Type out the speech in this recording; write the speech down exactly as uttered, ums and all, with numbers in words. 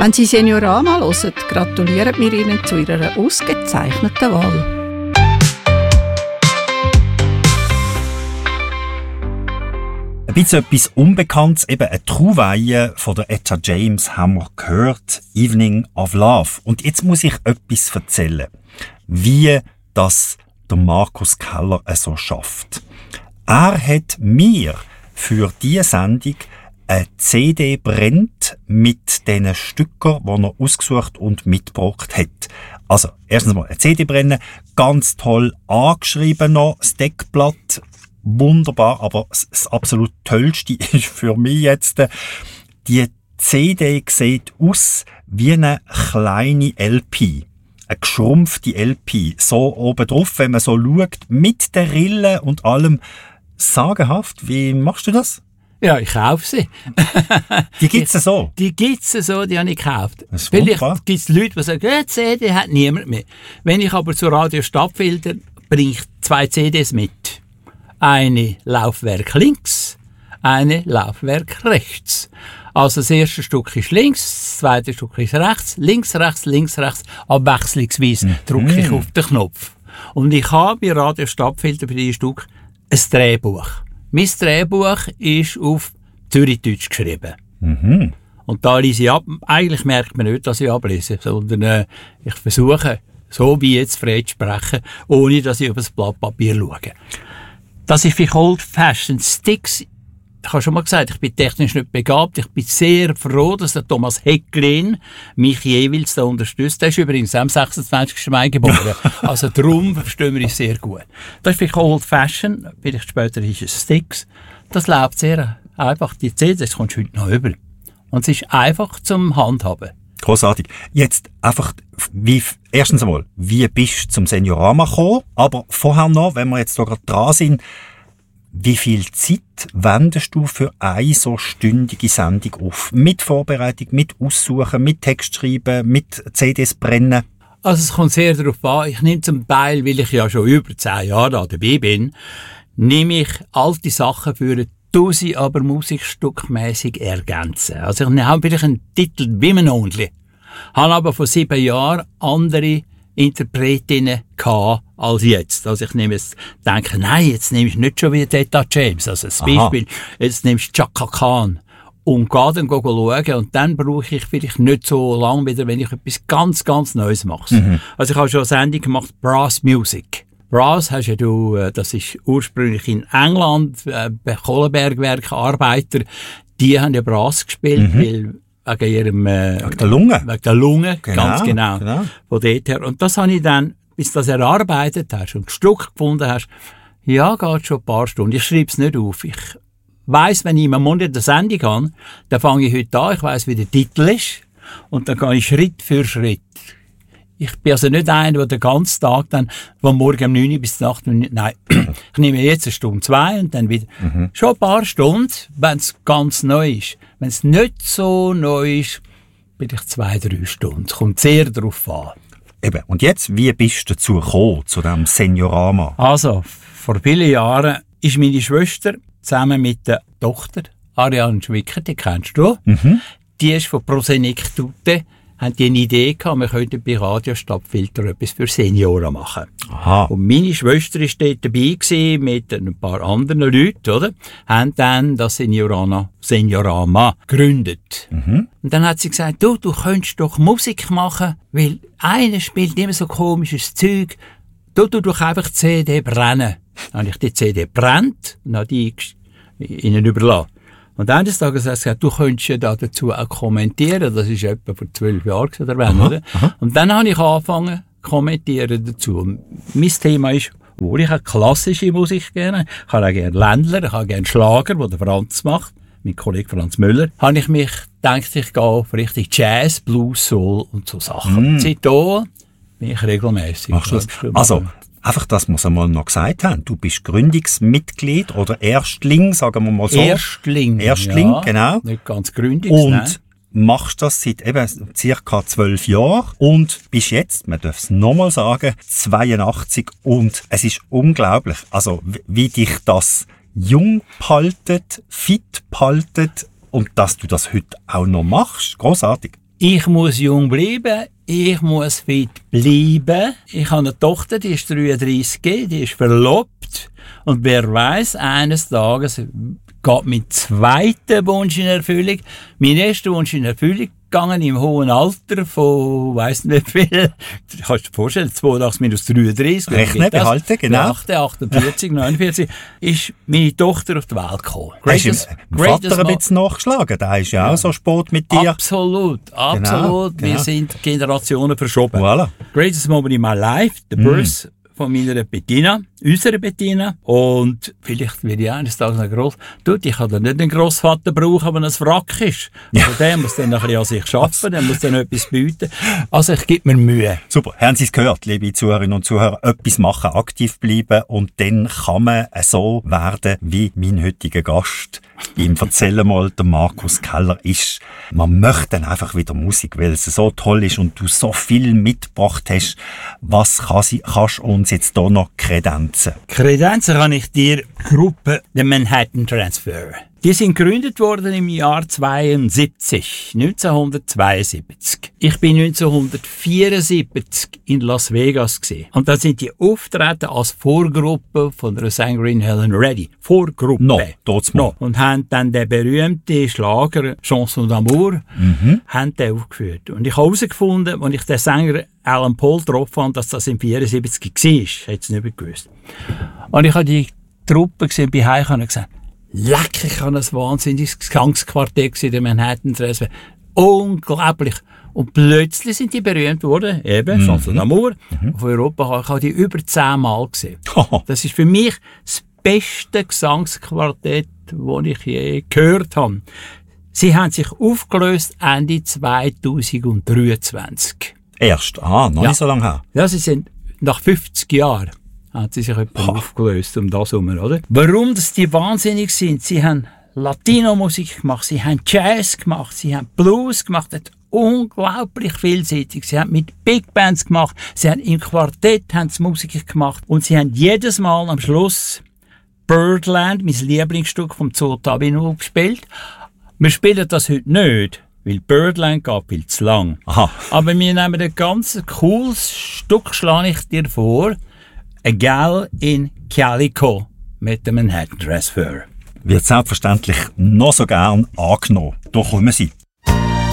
Wenn Sie Seniorama hören, gratulieren wir Ihnen zu Ihrer ausgezeichneten Wahl. Ein bisschen etwas Unbekanntes, eben eine Trauweihe von der Etta James haben wir gehört, Evening of Love. Und jetzt muss ich etwas erzählen, wie das der Markus Keller so schafft. Er hat mir für diese Sendung eine C D brennt mit diesen Stücken, die er ausgesucht und mitgebracht hat. Also, erstens mal eine C D brennen, ganz toll angeschrieben noch, das Deckblatt, wunderbar, aber das absolut Tollste ist für mich jetzt, die C D sieht aus wie eine kleine L P. Eine geschrumpfte L P. So oben drauf, wenn man so schaut, mit der Rille und allem. Sagenhaft. Wie machst du das? Ja, ich kaufe sie. Die gibt's ja so? Die gibt's so, die habe ich gekauft. Das ist Vielleicht wunderbar. gibt es Leute, die sagen, ja, C D hat niemand mehr. Wenn ich aber zu Radio Stadtfilter bringe ich zwei C Ds mit. Eine Laufwerk links, eine Laufwerk rechts. Also das erste Stück ist links, das zweite Stück ist rechts, links, rechts, links, rechts. Abwechslungsweise Mhm. drücke ich auf den Knopf. Und ich habe bei Radio Stadtfilter für dieses Stück ein Drehbuch. Mein Drehbuch ist auf Zürichdeutsch geschrieben. Mhm. Und da lese ich ab. Eigentlich merkt man nicht, dass ich ablese, sondern äh, ich versuche, so wie jetzt frei zu sprechen, ohne dass ich über das Blatt Papier schaue. Das ist für Old-Fashioned Sticks. Ich habe schon mal gesagt, ich bin technisch nicht begabt. Ich bin sehr froh, dass der Thomas Hecklin mich jeweils da unterstützt. Der ist übrigens am sechsundzwanzigsten Mai geboren. Also darum verstehen wir uns sehr gut. Das ist für Old-Fashioned, vielleicht später ist es Sticks. Das läuft sehr einfach. Die C D, das kommst du heute noch über. Und es ist einfach zum Handhaben. Grossartig. Jetzt einfach, wie, erstens einmal, wie bist du zum Seniorama gekommen? Aber vorher noch, wenn wir jetzt da gerade dran sind, wie viel Zeit wendest du für eine so stündige Sendung auf? Mit Vorbereitung, mit Aussuchen, mit Text schreiben, mit C Ds brennen? Also es kommt sehr darauf an. Ich nehme zum Teil, weil ich ja schon über zehn Jahre da dabei bin, nehme ich alte Sachen für sie aber musikstückmäßig ergänzen. Also ich habe vielleicht einen Titel «Women Only», habe aber vor sieben Jahren andere Interpretinnen gehabt als jetzt. Also ich nehme jetzt, denke, nein, jetzt nehme ich nicht schon wieder Etta James. Also zum Beispiel, jetzt nehme ich Chaka Khan und gehe dann schauen und dann brauche ich vielleicht nicht so lange wieder, wenn ich etwas ganz, ganz Neues mache. Mhm. Also ich habe schon eine Sendung gemacht, Brass Music. Brass hast ja du, das ist ursprünglich in England, äh, bei Kohlenbergwerken Arbeiter, die haben ja Brass gespielt, mhm. weil wegen ihrem, äh, wegen der Lunge. Wegen der Lunge, genau, ganz genau. genau. Von dort her. Und das habe ich dann, bis du das erarbeitet hast und das Stück gefunden hast, ja, geht schon ein paar Stunden. Ich schreibe es nicht auf. Ich weiss, wenn ich im Monat eine Sendung habe, dann fange ich heute an, ich weiss, wie der Titel ist, und dann gehe ich Schritt für Schritt. Ich bin also nicht einer, der den ganzen Tag dann, von morgen um neun bis acht Uhr, nein, ich nehme jetzt eine Stunde, zwei und dann wieder, mhm. schon ein paar Stunden, wenn es ganz neu ist. Wenn es nicht so neu ist, bin ich zwei, drei Stunden. Es kommt sehr darauf an. Eben. Und jetzt, wie bist du dazu gekommen, zu diesem Seniorama? Also, vor vielen Jahren ist meine Schwester zusammen mit der Tochter, Ariane Schwicker, die kennst du, mhm. die ist von Prosenektute, haben die eine Idee gehabt, wir könnten bei Radio Stadtfilter etwas für Senioren machen. Aha. Und meine Schwester war dort dabei gewesen, mit ein paar anderen Leuten, oder? Haben dann das Seniorama, Seniorama gegründet. Mhm. Und dann hat sie gesagt, du, du könntest doch Musik machen, weil einer spielt immer so komisches Zeug. Du, du, doch einfach C D brennen. Dann habe ich die C D brennt und habe die ihnen überlassen. Und eines Tages hat sie gesagt, du könntest ja da dazu auch kommentieren. Das war etwa vor zwölf Jahren oder wenn, oder? Aha. Und dann habe ich angefangen zu kommentieren dazu. Und mein Thema ist, wo ich auch klassische Musik gerne, ich habe auch gerne Ländler, ich habe gerne Schlager, den der Franz macht, mein Kollege Franz Müller, habe ich mich gedacht, ich gehe auf richtig Jazz, Blues, Soul und so Sachen. Mm. Seitdem bin ich regelmäßig. Machst du das? Also, einfach, dass wir es einmal noch gesagt haben. Du bist Gründungsmitglied oder Erstling, sagen wir mal so. Erstling. Erstling, ja, genau. Nicht ganz Gründungs, Und nein. machst das seit eben circa zwölf Jahren und bist jetzt, man darf es nochmal sagen, zweiundachtzig und es ist unglaublich, also wie dich das jung behaltet, fit behaltet und dass du das heute auch noch machst. Grossartig. Ich muss jung bleiben, ich muss fit bleiben. Ich habe eine Tochter, die ist dreiunddreissig, die ist verlobt. Und wer weiß, eines Tages geht mein zweiter Wunsch in Erfüllung. Mein erster Wunsch in Erfüllung gegangen im hohen Alter von, weiss nicht wie viel. Kannst du dir vorstellen, zweiundachtzig minus dreiunddreißig. Rechnen, behalten, genau. achtundvierzig, neunundvierzig ist meine Tochter auf die Welt gekommen. Hast du dem Vater ein bisschen nachgeschlagen? Der ist ja, ja auch so spät mit dir. Absolut, absolut. Genau, Wir genau. sind Generationen verschoben. Voilà. Greatest moment in my life, the birth mm. von meiner Bettina, unserer Bettina. Und vielleicht werde ich eines Tages noch gross. Du, ich kann da nicht einen Grossvater brauchen, aber ein Wrack ist. Also ja. Der muss dann ein bisschen an sich arbeiten, der muss dann etwas bieten. Also ich gebe mir Mühe. Super, haben Sie es gehört, liebe Zuhörerinnen und Zuhörer, etwas machen, aktiv bleiben und dann kann man so werden, wie mein heutiger Gast. Ihm erzählen mal, der Markus Keller ist. Man möchte dann einfach wieder Musik, weil es so toll ist und du so viel mitgebracht hast. Was kann sie, kannst du uns jetzt hier noch kredenzen? Kredenzen kann ich dir Gruppe der Manhattan Transfer. Die sind gegründet worden im Jahr zweiundsiebzig, neunzehnhundertzweiundsiebzig. Ich bin neunzehnhundertvierundsiebzig in Las Vegas gewesen. Und da sind die auftreten als Vorgruppe von der Sanguine Helen Reddy. Vorgruppe. No, no. Und haben dann den berühmten Schlager Chanson d'amour mhm. haben den aufgeführt. Und ich habe herausgefunden, als ich den Sänger Alan Paul getroffen habe, dass das im vierundsiebzig war. Ich hätte es nicht gewusst. Und ich habe die Truppe gesehen bei Hause und gesagt, leck, ich habe ein wahnsinniges Gesangsquartett in der Manhattan Transfer. Unglaublich. Und plötzlich sind die berühmt worden, eben, mhm. Chanson d'amour. Mhm. Auf Europa habe ich die über zehnmal gesehen. Oh. Das ist für mich das beste Gesangsquartett, das ich je gehört habe. Sie haben sich aufgelöst Ende zweitausenddreiundzwanzig. Erst? Ah, noch ja. nicht so lange her. Ja, sie sind nach fünfzig Jahren. Hat sie sich etwas aufgelöst, um das herum, oder? Warum dass die wahnsinnig sind? Sie haben Latino-Musik gemacht, sie haben Jazz gemacht, sie haben Blues gemacht, das unglaublich vielseitig. Sie haben mit Big Bands gemacht, sie haben im Quartett haben sie Musik gemacht und sie haben jedes Mal am Schluss Birdland, mein Lieblingsstück vom Zoo Tabino, gespielt. Wir spielen das heute nicht, weil Birdland geht viel zu lang. Aha. Aber wir nehmen ein ganz cooles Stück, schlage ich dir vor, A Gal in Calico mit dem Manhattan Transfer. Wird selbstverständlich noch so gern angenommen. Da kommen sie.